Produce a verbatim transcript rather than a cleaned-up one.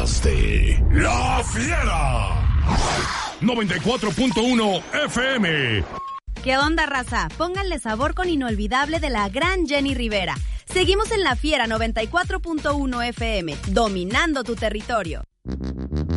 Escuchaste La Fiera noventa y cuatro punto uno F M. ¿Qué onda, raza? Pónganle sabor con Inolvidable de la gran Jenny Rivera. Seguimos en La Fiera noventa y cuatro punto uno F M, dominando tu territorio.